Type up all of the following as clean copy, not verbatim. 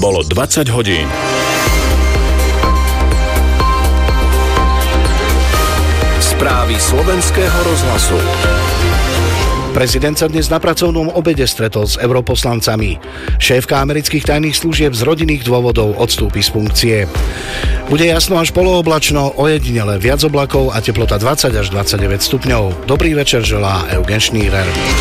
Bolo 20 hodín. Správy slovenského rozhlasu. Prezident sa dnes na pracovnom obede stretol s europoslancami. Šéfka amerických tajných služieb z rodinných dôvodov odstúpi z funkcie. Bude jasno až polooblačno, ojedinele viac oblakov a teplota 20 až 29 stupňov. Dobrý večer želá Eugen Šnírer.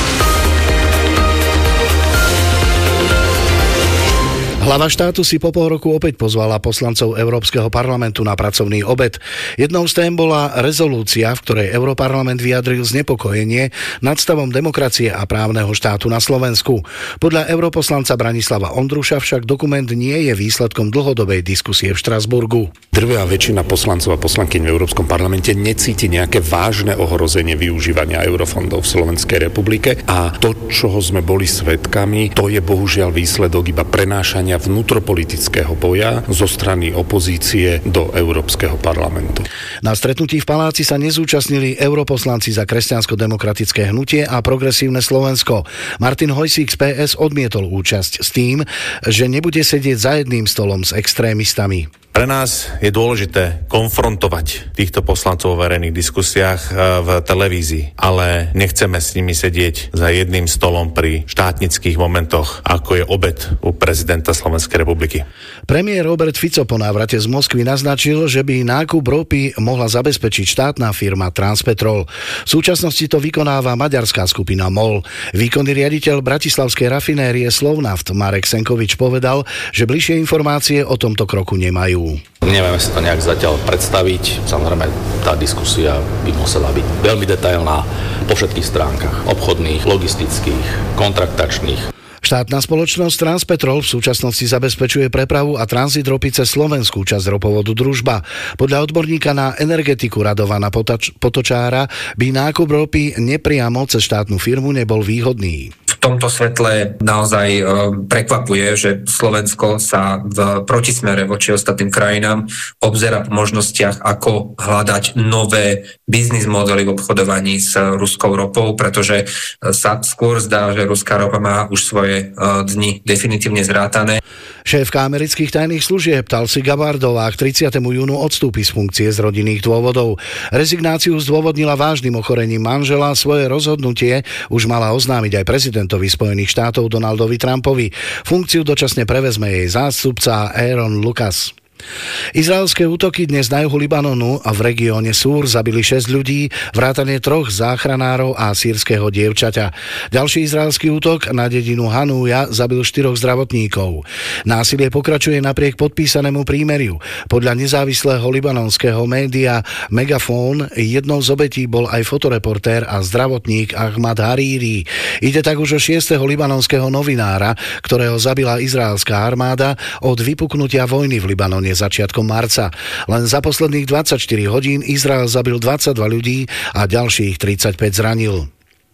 Hlava štátu si po pol roku opäť pozvala poslancov Európskeho parlamentu na pracovný obed. Jednou z tém bola rezolúcia, v ktorej Europarlament vyjadril znepokojenie nad stavom demokracie a právneho štátu na Slovensku. Podľa europoslanca Branislava Ondruša však dokument nie je výsledkom dlhodobej diskusie v Štrasburgu. Drvivá väčšina poslancov a poslankyň v Európskom parlamente necíti nejaké vážne ohrozenie využívania eurofondov v Slovenskej republike a to, čoho sme boli svedkami, to je bohužiaľ výsledok iba prenášania vnútropolitického boja zo strany opozície do Európskeho parlamentu. Na stretnutí v paláci sa nezúčastnili europoslanci za Kresťansko-demokratické hnutie a Progresívne Slovensko. Martin Hojsík z PS odmietol účasť s tým, že nebude sedieť za jedným stolom s extrémistami. Pre nás je dôležité konfrontovať týchto poslancov vo verejných diskusiách v televízii, ale nechceme s nimi sedieť za jedným stolom pri štátnických momentoch, ako je obed u prezidenta Slovenskej republiky. Premiér Robert Fico po návrate z Moskvy naznačil, že by nákup ropy mohla zabezpečiť štátna firma Transpetrol. V súčasnosti to vykonáva maďarská skupina MOL. Výkonný riaditeľ bratislavskej rafinérie Slovnaft Marek Senkovič povedal, že bližšie informácie o tomto kroku nemajú. Nevieme si to nejak zatiaľ predstaviť. Samozrejme, tá diskusia by musela byť veľmi detailná po všetkých stránkach. Obchodných, logistických, kontraktačných. Štátna spoločnosť Transpetrol v súčasnosti zabezpečuje prepravu a tranzit ropy cez slovenskú časť ropovodu Družba. Podľa odborníka na energetiku Radovana Potočára by nákup ropy nepriamo cez štátnu firmu nebol výhodný. V tomto svetle naozaj prekvapuje, že Slovensko sa v protismere voči ostatným krajinám obzerá po možnostiach, ako hľadať nové biznis modely v obchodovaní s ruskou ropou, pretože sa skôr zdá, že ruská ropa má už svoje dni definitívne zrátané. Šéfka amerických tajných služieb Tulsi Gabbardová k 30. júnu odstúpi z funkcie z rodinných dôvodov. Rezignáciu zdôvodnila vážnym ochorením manžela, svoje rozhodnutie už mala oznámiť aj prezidentovi Spojených štátov Donaldovi Trumpovi. Funkciu dočasne prevezme jej zástupca Aaron Lucas. Izraelské útoky dnes na juhu Libanonu a v regióne Súr zabili 6 ľudí, vrátane 3 záchranárov a sýrskeho dievčaťa. Ďalší izraelský útok na dedinu Hanúja zabil 4 zdravotníkov. Násilie pokračuje napriek podpísanému prímeriu. Podľa nezávislého libanonského média Megafón jednou z obetí bol aj fotoreportér a zdravotník Ahmad Hariri. Ide tak už o 6. libanonského novinára, ktorého zabila izraelská armáda od vypuknutia vojny v Libanone začiatkom marca. Len za posledných 24 hodín Izrael zabil 22 ľudí a ďalších 35 zranil.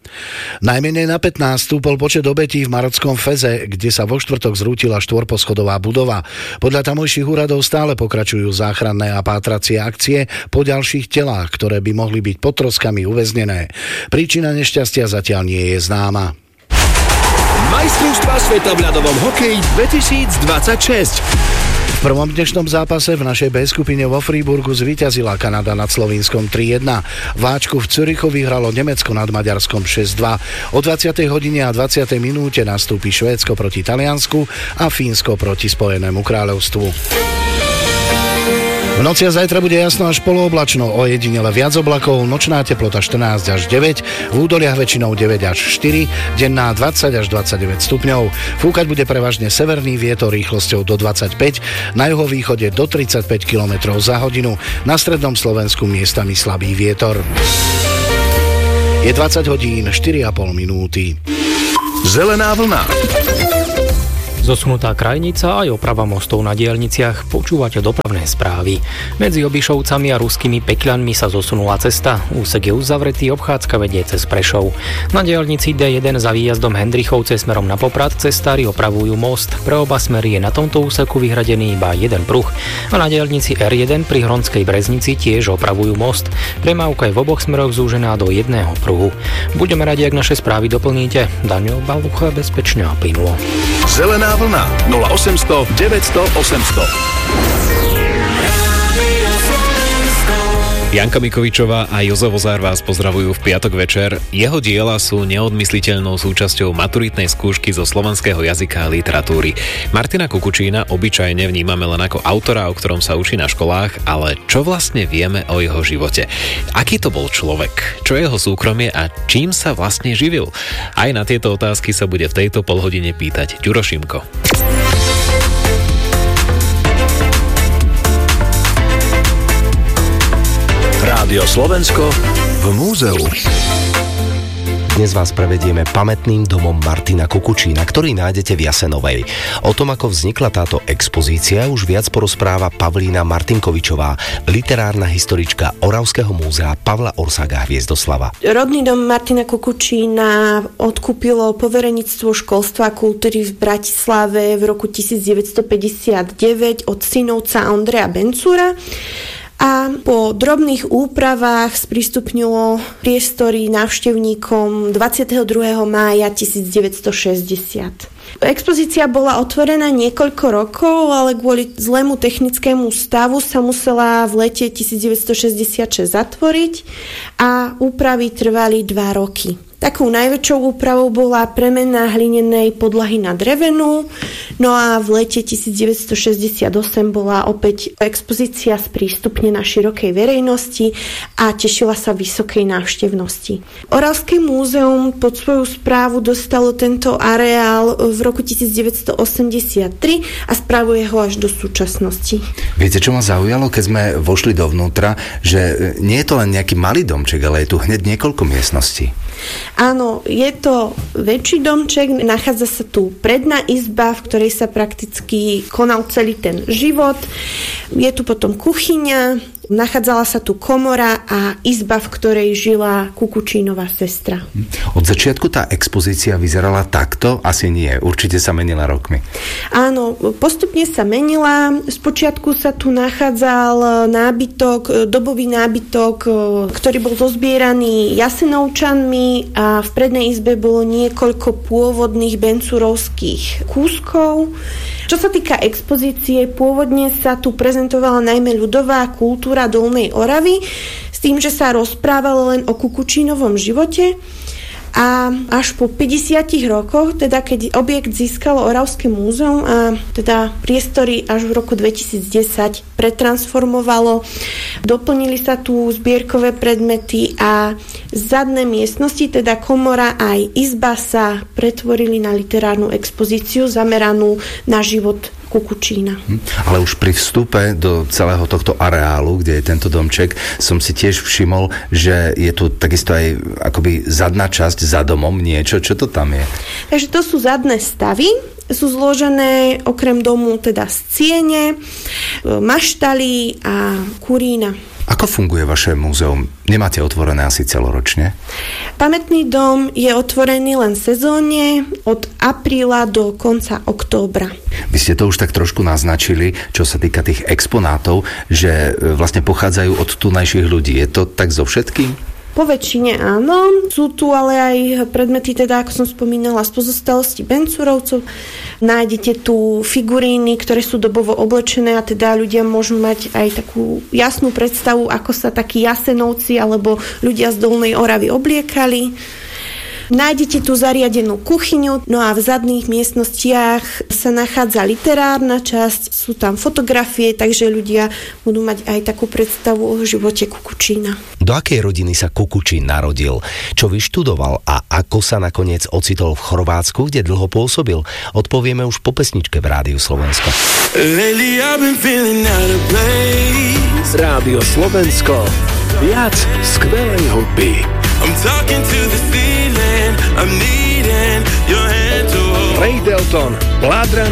Najmenej na 15 stúpol počet obetí v marockom Feze, kde sa vo štvrtok zrútila štvorposchodová budova. Podľa tamojších úradov stále pokračujú záchranné a pátracie akcie po ďalších telách, ktoré by mohli byť pod troskami uväznené. Príčina nešťastia zatiaľ nie je známa. Majstrovstvá sveta v ľadovom hokeji 2026. V prvom dnešnom zápase v našej B skupine vo Freiburgu zvíťazila Kanada nad Slovinskom 3-1. V Áčku v Zürichu vyhralo Nemecko nad Maďarskom 6-2. O 20. hodine a 20. minúte nastúpi Švédsko proti Taliansku a Fínsko proti Spojenému kráľovstvu. V noci a zajtra bude jasno až polooblačno, ojedinele viac oblakov, nočná teplota 14 až 9, v údoliach väčšinou 9 až 4, denná 20 až 29 stupňov. Fúkať bude prevažne severný vietor rýchlosťou do 25, na juhovýchode do 35 km za hodinu, na strednom Slovensku miestami slabý vietor. Je 20 hodín 4,5 minúty. Zelená vlna. Zosunutá krajnica aj oprava mostov na diaľniciach. Počúvate dopravné správy. Medzi Obišovcami a Ruskými Pekľanmi sa zosunula cesta. Úsek je uzavretý, obchádzka vedie cez Prešov. Na diaľnici D1 za výjazdom Hendrichovce smerom na Poprad cestári opravujú most. Pre oba smery je na tomto úseku vyhradený iba jeden pruh. A na diaľnici R1 pri Hronskej Breznici tiež opravujú most. Premávka je v oboch smeroch zúžená do jedného pruhu. Budeme radi, ak naše správy doplníte. Daňo Balucha bezpečne a plynulo. Zelená Zelená vlna 0800 900 800. Janka Mikovičová a Jozo Vozár vás pozdravujú v piatok večer. Jeho diela sú neodmysliteľnou súčasťou maturitnej skúšky zo slovenského jazyka a literatúry. Martina Kukučína obyčajne vnímame len ako autora, o ktorom sa učí na školách, ale čo vlastne vieme o jeho živote? Aký to bol človek? Čo je jeho súkromie a čím sa vlastne živil? Aj na tieto otázky sa bude v tejto polhodine pýtať Ďuro Šimko. Rádio Slovensko v múzeu. Dnes vás prevedieme pamätným domom Martina Kukučína, ktorý nájdete v Jasenovej. O tom, ako vznikla táto expozícia, už viac porozpráva Pavlína Martinkovičová, literárna historička Oravského múzea Pavla Orsága Hviezdoslava. Rodný dom Martina Kukučína odkúpilo povereníctvo školstva a kultúry v Bratislave v roku 1959 od synovca Ondreja Bencúra. A po drobných úpravách sprístupnilo priestory návštevníkom 22. mája 1960. Expozícia bola otvorená niekoľko rokov, ale kvôli zlému technickému stavu sa musela v lete 1966 zatvoriť a úpravy trvali 2 roky. Takou najväčšou úpravou bola premena hlinenej podlahy na drevenú, no a v lete 1968 bola opäť expozícia sprístupnená širokej verejnosti a tešila sa vysokej návštevnosti. Oravské múzeum pod svoju správu dostalo tento areál v roku 1983 a správuje ho až do súčasnosti. Viete, čo ma zaujalo, keď sme vošli dovnútra, že nie je to len nejaký malý domček, ale je tu hneď niekoľko miestností. Áno, je to väčší domček, nachádza sa tu predná izba, v ktorej sa prakticky konal celý ten život. Je tu potom kuchyňa, nachádzala sa tu komora a izba, v ktorej žila Kukučínová sestra. Od začiatku tá expozícia vyzerala takto? Asi nie, určite sa menila rokmi. Áno, postupne sa menila. Spočiatku sa tu nachádzal nábytok, dobový nábytok, ktorý bol zozbieraný Jasenovčanmi a v prednej izbe bolo niekoľko pôvodných bencúrovských kúskov. Čo sa týka expozície, pôvodne sa tu prezentovala najmä ľudová kultúra Dolnej Oravy s tým, že sa rozprávalo len o Kukučínovom živote. A až po 50 rokoch, teda keď objekt získalo Oravské múzeum a teda priestory až v roku 2010 pretransformovalo, doplnili sa tu zbierkové predmety a zadné miestnosti, teda komora aj izba sa pretvorili na literárnu expozíciu zameranú na život Kukučína. Ale už pri vstupe do celého tohto areálu, kde je tento domček, som si tiež všimol, že je tu takisto aj akoby zadná časť za domom niečo. Čo to tam je? Takže to sú zadné stavy. Sú zložené okrem domu teda z ciene, maštaly a kurína. Ako funguje vaše múzeum? Nemáte otvorené asi celoročne? Pamätný dom je otvorený len sezónne od apríla do konca októbra. Vy ste to už tak trošku naznačili, čo sa týka tých exponátov, že vlastne pochádzajú od tunajších ľudí. Je to tak so všetkým? Po väčšine áno. Sú tu ale aj predmety, teda ako som spomínala, z pozostalosti Bencúrovcov. Nájdete tu figuríny, ktoré sú dobovo oblečené a teda ľudia môžu mať aj takú jasnú predstavu, ako sa takí Jasenovci alebo ľudia z Dolnej Oravy obliekali. Nájdete tu zariadenú kuchyňu, no a v zadných miestnostiach sa nachádza literárna časť, sú tam fotografie, takže ľudia budú mať aj takú predstavu o živote Kukučína. Do akej rodiny sa Kukučín narodil? Čo vyštudoval a ako sa nakoniec ocitol v Chorvátsku, kde dlho pôsobil? Odpovieme už po pesničke v Rádiu Slovensko. Rádio Slovensko. Viac skvelej hudby. Ray Dalton, Blood Runner.